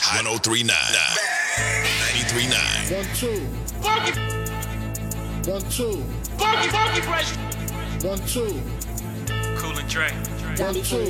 Hot 1039. 93.9. 1, 2. Funky, 1, 2. funky fresh. 1, 2. Cool and Dre. 1, 2.